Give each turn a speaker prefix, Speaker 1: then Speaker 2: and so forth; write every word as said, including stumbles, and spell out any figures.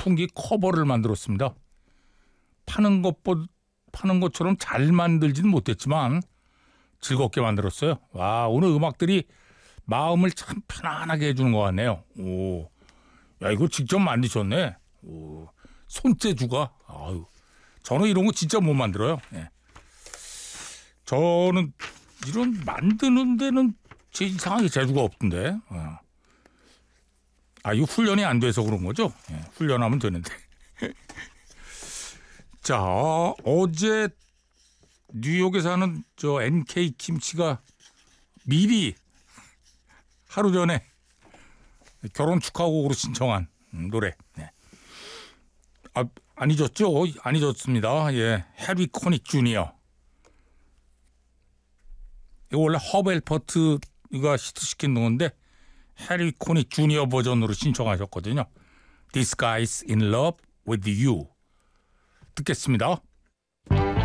Speaker 1: 선풍기 커버를 만들었습니다. 파는 것보 파는 것처럼 잘 만들지는 못했지만 즐겁게 만들었어요. 와, 오늘 음악들이 마음을 참 편안하게 해주는 것 같네요. 오, 야, 이거 직접 만드셨네. 오, 손재주가. 아유, 저는 이런 거 진짜 못 만들어요. 예. 저는 이런 만드는 데는 제 이상하게 재주가 없던데. 어. 아, 이거 훈련이 안 돼서 그런 거죠? 예, 훈련하면 되는데. 자, 어제 뉴욕에 사는 저 엔케이 김치가 미리 하루 전에 결혼 축하곡으로 신청한 노래. 네. 아, 안 잊었죠? 안 잊었습니다. 예, 해리 코닉 주니어. 이거 원래 허브 앨퍼트가 히트시킨 노래인데 해리 코닉 주니어 버전으로 신청하셨거든요. This guy's in love with you. 듣겠습니다.